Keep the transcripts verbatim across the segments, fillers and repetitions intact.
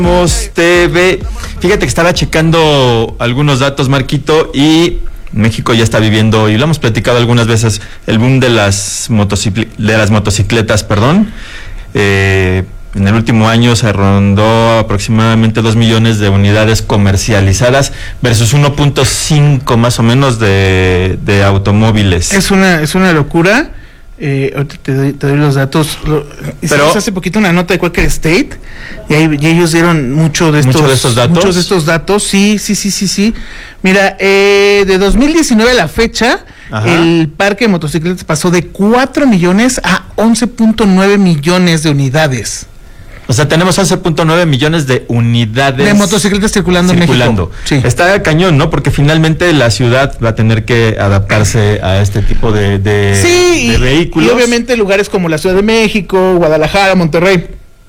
T V. Fíjate que estaba checando algunos datos, Marquito, y México ya está viviendo, y lo hemos platicado algunas veces, el boom de las motocicl- de las motocicletas, perdón. Eh, en el último año se rondó aproximadamente dos millones de unidades comercializadas versus uno punto cinco más o menos de, de automóviles. Es una, es una locura. Eh, ahorita te doy, te doy los datos. Lo, Pero hace poquito una nota de Quaker State y, ahí, y ellos dieron mucho de estos, mucho de estos datos. Muchos de estos datos. Sí, sí, sí, sí, sí. Mira, eh, de dos mil diecinueve a la fecha, ajá, el parque de motocicletas pasó de cuatro millones a once punto nueve millones de unidades. O sea, tenemos once punto nueve millones de unidades de motocicletas circulando, circulando. en México. Sí. Está cañón, ¿no? Porque finalmente la ciudad va a tener que adaptarse a este tipo de, de, sí, de y, vehículos. Y obviamente lugares como la Ciudad de México, Guadalajara, Monterrey,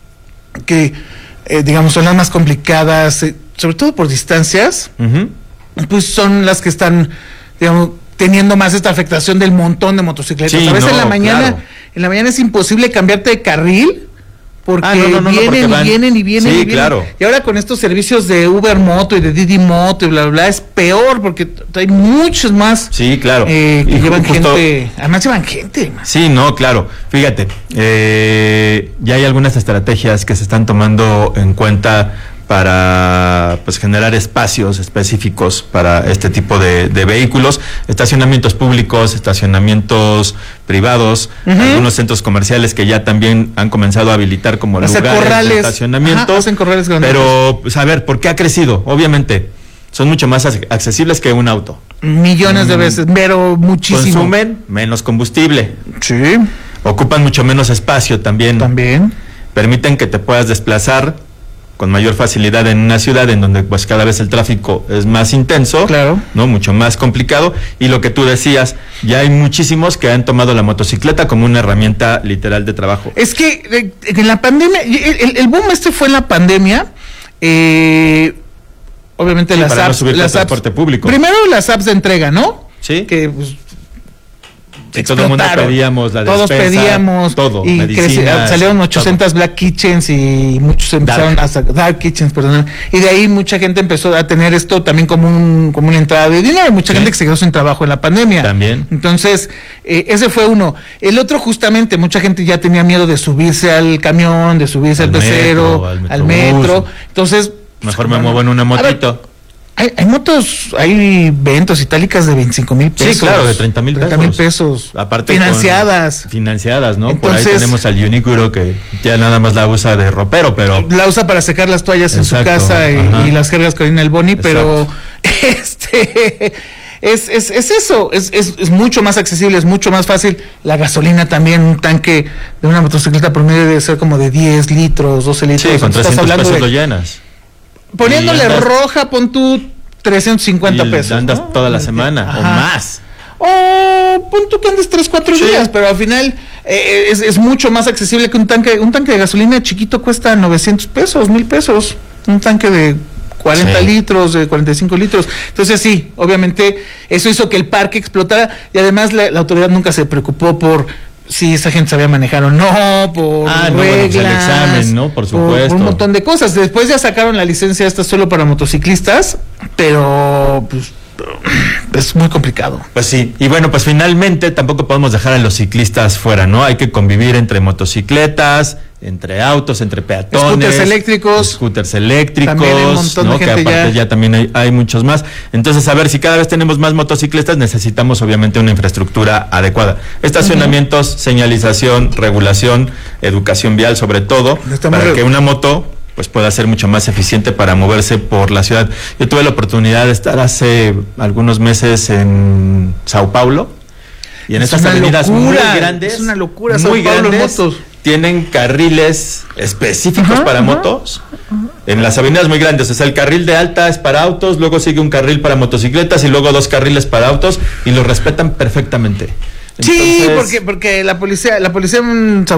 que eh, digamos son las más complicadas, eh, sobre todo por distancias, uh-huh, pues son las que están, digamos, teniendo más esta afectación del montón de motocicletas. Sí, a veces no, en la mañana, claro. en la mañana es imposible cambiarte de carril. Porque, ah, no, no, no, vienen, no, porque van... y vienen y vienen sí, y vienen. Claro. Y ahora con estos servicios de Uber Moto y de Didi Moto y bla, bla, bla, es peor porque hay muchos más. Sí, claro. Eh, que y llevan justo... gente. Además llevan gente. Man. Sí, no, claro. Fíjate, eh, ya hay algunas estrategias que se están tomando en cuenta para pues generar espacios específicos para este tipo de, de vehículos, estacionamientos públicos, estacionamientos privados, uh-huh, algunos centros comerciales que ya también han comenzado a habilitar como hacer lugares corrales, de estacionamiento. Ajá, hacen corrales grandes. Pero, pues, a ver, ¿por qué ha crecido? Obviamente, son mucho más accesibles que un auto. Millones mm. de veces, pero muchísimo. Consumen menos combustible. Sí. Ocupan mucho menos espacio también. También. Permiten que te puedas desplazar con mayor facilidad en una ciudad en donde pues cada vez el tráfico es más intenso, claro, no, mucho más complicado, y lo que tú decías, ya hay muchísimos que han tomado la motocicleta como una herramienta literal de trabajo. Es que en la pandemia, el, el boom este fue en la pandemia, eh, obviamente sí, las para apps, no subir las transporte apps, público. Primero las apps de entrega, ¿no? Sí. Que pues, y todo el mundo pedíamos la todos despensa, pedíamos todo, y creci- salieron ochocientas todo. Black Kitchens y muchos empezaron dark. a Dark Kitchens, perdón, y de ahí mucha gente empezó a tener esto también como un como una entrada de dinero, mucha sí. gente que se quedó sin trabajo en la pandemia. También. Entonces, eh, ese fue uno. El otro justamente, mucha gente ya tenía miedo de subirse al camión, de subirse al, al pecero, al, al metro. Entonces, mejor me muevo en una motito. Hay, hay motos, hay ventos itálicas de veinticinco mil pesos. Sí, claro, de treinta mil pesos. treinta mil pesos. Aparte financiadas. Financiadas, ¿no? Entonces, por ahí tenemos al Unicuro que ya nada más la usa de ropero, pero... La usa para secar las toallas exacto, en su casa y, y las cargas con el Boni, pero este... Es, es, es eso, es, es, es mucho más accesible, es mucho más fácil. La gasolina también, un tanque de una motocicleta promedio debe ser como de diez litros, doce litros. Sí, con trescientos pesos de, lo llenas. Poniéndole andas, roja, pon tú trescientos cincuenta y pesos. Andas ¿no? toda la semana, ajá, o más. O pon tú que andes tres, cuatro sí. días, pero al final eh, es, es mucho más accesible que un tanque. Un tanque de gasolina chiquito cuesta novecientos pesos, mil pesos. Un tanque de cuarenta sí. litros, de cuarenta y cinco litros. Entonces sí, obviamente eso hizo que el parque explotara y además la, la autoridad nunca se preocupó por si esa gente sabía manejar o no, por ah, no, reglas, bueno, pues el examen, ¿no? Por supuesto. Por, por un montón de cosas. Después ya sacaron la licencia esta solo para motociclistas, pero pues es muy complicado. Pues sí, y bueno, pues finalmente tampoco podemos dejar a los ciclistas fuera, ¿no? Hay que convivir entre motocicletas, entre autos, entre peatones, scooters eléctricos, scooters eléctricos, también hay un montón ¿no? de gente que aparte ya, ya también hay, hay muchos más. Entonces, a ver, si cada vez tenemos más motocicletas, necesitamos obviamente una infraestructura adecuada. Estacionamientos, uh-huh. señalización, regulación, educación vial, sobre todo, Estamos para re- que una moto pues pueda ser mucho más eficiente para moverse por la ciudad. Yo tuve la oportunidad de estar hace algunos meses en Sao Paulo y en es estas avenidas locura, muy grandes, es una locura, muy Sao Paulo grandes, motos. Tienen carriles específicos ajá, para ajá, motos ajá. en las avenidas muy grandes. O sea, el carril de alta es para autos, luego sigue un carril para motocicletas y luego dos carriles para autos y los respetan perfectamente. Entonces, sí, porque porque la policía, la policía en Sao